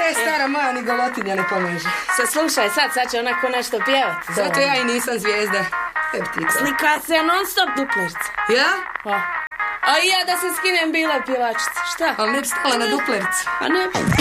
stara moja ni golotinja ne pomaže. Slušaj, sad će onako nešto pjevati. Zato ja i nisam zvijezda. Slika se non stop duplerica. Ja? A i ja da se skinem bila pjevačica. Šta? Ali ne bi stala na duplericu. A ne.